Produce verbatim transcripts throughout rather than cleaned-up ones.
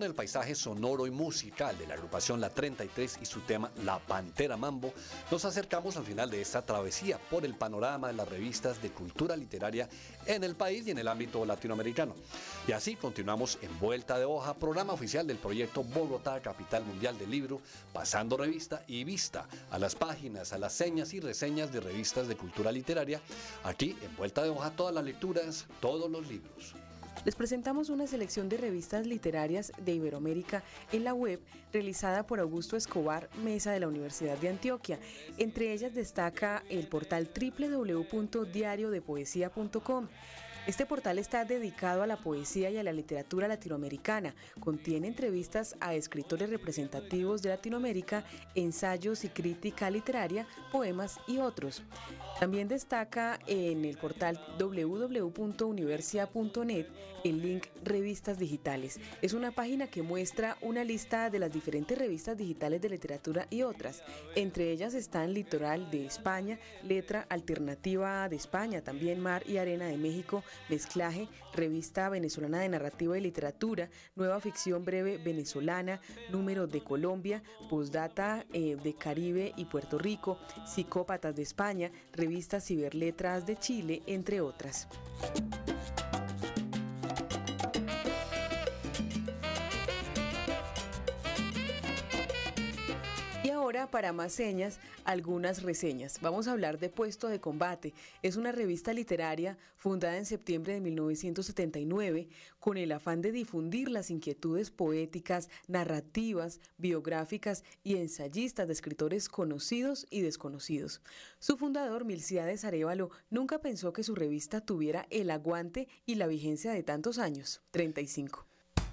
con el paisaje sonoro y musical de la agrupación La treinta y tres y su tema La Pantera Mambo, nos acercamos al final de esta travesía por el panorama de las revistas de cultura literaria en el país y en el ámbito latinoamericano. Y así continuamos en Vuelta de Hoja, programa oficial del proyecto Bogotá, Capital Mundial del Libro, pasando revista y vista a las páginas, a las señas y reseñas de revistas de cultura literaria. Aquí en Vuelta de Hoja, todas las lecturas, todos los libros. Les presentamos una selección de revistas literarias de Iberoamérica en la web realizada por Augusto Escobar Mesa de la Universidad de Antioquia. Entre ellas destaca el portal doble u doble u doble u punto diario de poesía punto com. Este portal está dedicado a la poesía y a la literatura latinoamericana. Contiene entrevistas a escritores representativos de Latinoamérica, ensayos y crítica literaria, poemas y otros. También destaca en el portal doble u doble u doble u punto universia punto net el link Revistas Digitales. Es una página que muestra una lista de las diferentes revistas digitales de literatura y otras. Entre ellas están Litoral de España, Letra Alternativa de España, también Mar y Arena de México, Mezclaje, Revista Venezolana de Narrativa y Literatura, Nueva Ficción Breve Venezolana, Números de Colombia, Postdata eh, de Caribe y Puerto Rico, Psicópatas de España, Revista Ciberletras de Chile, entre otras. Ahora, para más señas, algunas reseñas. Vamos a hablar de Puesto de Combate. Es una revista literaria fundada en septiembre de mil novecientos setenta y nueve con el afán de difundir las inquietudes poéticas, narrativas, biográficas y ensayistas de escritores conocidos y desconocidos. Su fundador, Milcíades Arévalo, nunca pensó que su revista tuviera el aguante y la vigencia de tantos años, treinta y cinco.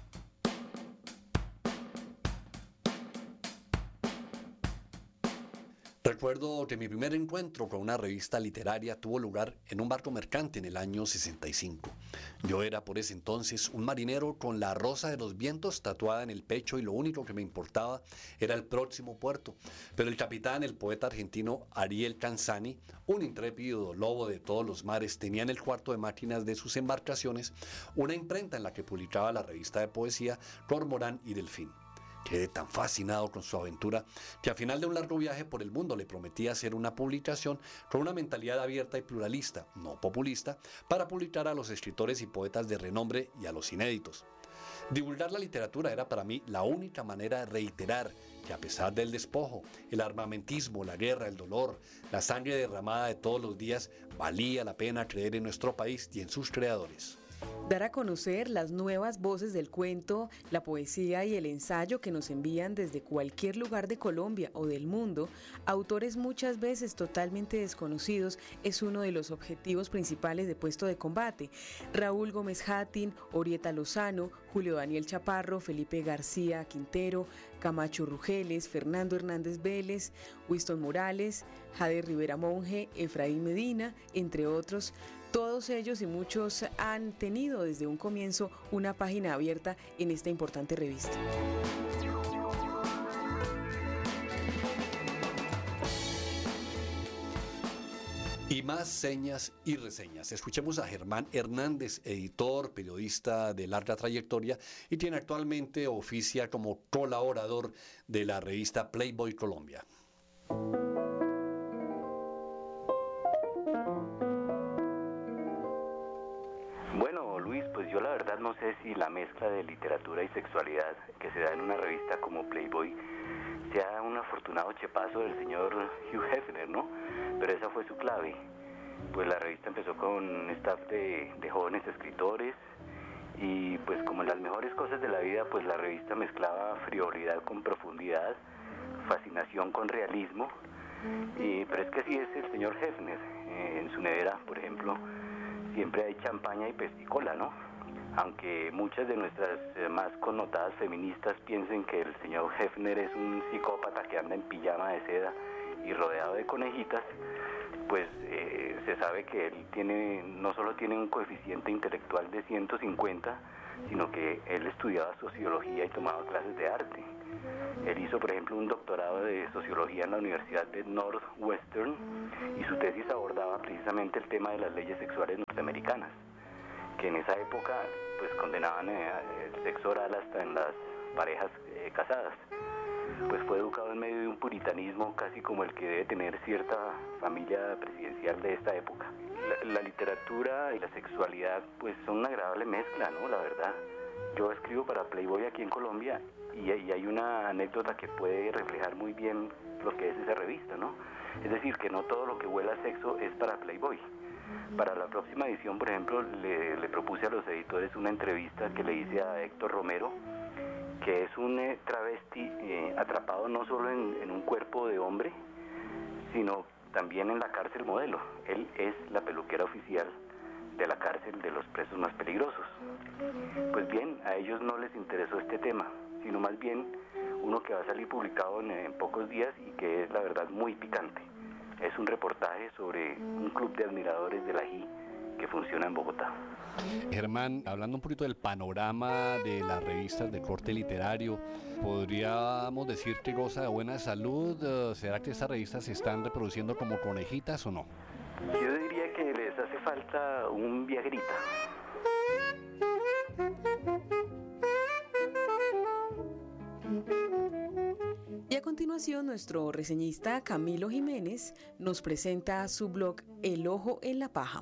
Recuerdo que mi primer encuentro con una revista literaria tuvo lugar en un barco mercante en el año sesenta y cinco. Yo era por ese entonces un marinero con la rosa de los vientos tatuada en el pecho y lo único que me importaba era el próximo puerto. Pero el capitán, el poeta argentino Ariel Canzani, un intrépido lobo de todos los mares, tenía en el cuarto de máquinas de sus embarcaciones una imprenta en la que publicaba la revista de poesía Cormorán y Delfín. Quedé tan fascinado con su aventura que al final de un largo viaje por el mundo le prometí hacer una publicación con una mentalidad abierta y pluralista, no populista, para publicar a los escritores y poetas de renombre y a los inéditos. Divulgar la literatura era para mí la única manera de reiterar que a pesar del despojo, el armamentismo, la guerra, el dolor, la sangre derramada de todos los días, valía la pena creer en nuestro país y en sus creadores. Dar a conocer las nuevas voces del cuento, la poesía y el ensayo que nos envían desde cualquier lugar de Colombia o del mundo, autores muchas veces totalmente desconocidos, es uno de los objetivos principales de Puesto de Combate. Raúl Gómez Hattin, Orieta Lozano, Julio Daniel Chaparro, Felipe García Quintero, Camacho Rugeles, Fernando Hernández Vélez, Winston Morales, Jade Rivera Monge, Efraín Medina, entre otros. Todos ellos y muchos han tenido desde un comienzo una página abierta en esta importante revista. Y más señas y reseñas. Escuchemos a Germán Hernández, editor, periodista de larga trayectoria y quien actualmente oficia como colaborador de la revista Playboy Colombia. Bueno, Luis, pues yo la verdad no sé si la mezcla de literatura y sexualidad que se da en una revista como Playboy sea un afortunado chepazo del señor Hugh Hefner, ¿no? Pero esa fue su clave. Pues la revista empezó con un staff de, de jóvenes escritores y pues como en las mejores cosas de la vida, pues la revista mezclaba frivolidad con profundidad, fascinación con realismo. Y, pero es que así es el señor Hefner. Eh, en su nevera, por ejemplo, siempre hay champaña y pesticola, ¿no? Aunque muchas de nuestras eh, más connotadas feministas piensen que el señor Hefner es un psicópata que anda en pijama de seda y rodeado de conejitas, pues eh, se sabe que él tiene, no solo tiene un coeficiente intelectual de ciento cincuenta, sino que él estudiaba sociología y tomaba clases de arte. Él hizo, por ejemplo, un doctorado de sociología en la Universidad de Northwestern y su tesis abordaba precisamente el tema de las leyes sexuales norteamericanas, que en esa época pues condenaban eh, el sexo oral hasta en las parejas eh, casadas. Pues fue educado en medio de un puritanismo casi como el que debe tener cierta familia presidencial de esta época. La, la literatura y la sexualidad pues son una agradable mezcla, ¿no? La verdad. Yo escribo para Playboy aquí en Colombia y, y hay una anécdota que puede reflejar muy bien lo que es esa revista, ¿no? Es decir, que no todo lo que huela a sexo es para Playboy. Para la próxima edición, por ejemplo, le, le propuse a los editores una entrevista que le hice a Héctor Romero, que es un eh, travesti eh, atrapado no solo en, en un cuerpo de hombre, sino también en la cárcel modelo. Él es la peluquera oficial de la cárcel de los presos más peligrosos. Pues bien, a ellos no les interesó este tema, sino más bien uno que va a salir publicado en, en pocos días y que es la verdad muy picante. Es un reportaje sobre un club de admiradores del ají que funciona en Bogotá. Germán, hablando un poquito del panorama de las revistas de corte literario, ¿podríamos decir que goza de buena salud? ¿Será que estas revistas se están reproduciendo como conejitas o no? Yo diría que les hace falta un Viagrita. Y a continuación, nuestro reseñista Camilo Jiménez nos presenta su blog El Ojo en la Paja.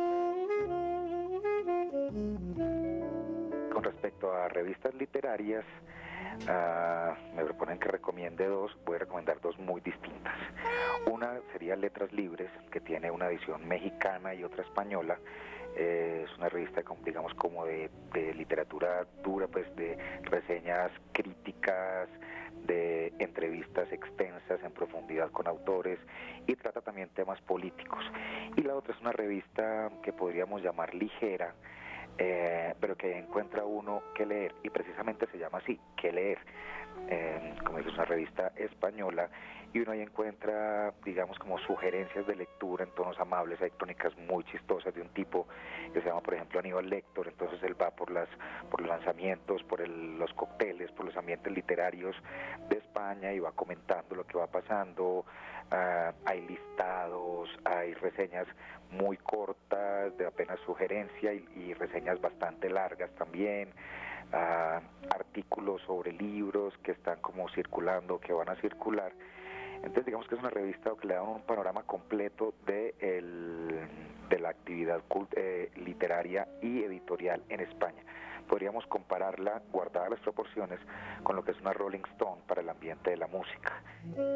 Con respecto a revistas literarias, uh, me proponen que recomiende dos, voy a recomendar dos muy distintas. Una sería Letras Libres, que tiene una edición mexicana y otra española. Eh, es una revista, digamos, como de, de literatura dura, pues de reseñas críticas, de entrevistas extensas en profundidad con autores y trata también temas políticos. Y la otra es una revista que podríamos llamar ligera, Eh, pero que encuentra uno que leer, y precisamente se llama así, que leer. Eh, como es una revista española, y uno ahí encuentra, digamos, como sugerencias de lectura en tonos amables. Hay crónicas muy chistosas de un tipo que se llama, por ejemplo, Aníbal Lector. Entonces él va por las por los lanzamientos, por el, los cócteles, por los ambientes literarios de España y va comentando lo que va pasando. Uh, hay listados, hay reseñas muy cortas de apenas sugerencia y, y reseñas bastante largas también, uh, artículos sobre libros que están como circulando, que van a circular. Entonces digamos que es una revista que le da un panorama completo de, el, de la actividad cult, eh, literaria y editorial en España. Podríamos compararla, guardadas las proporciones, con lo que es una Rolling Stone para el ambiente de la música.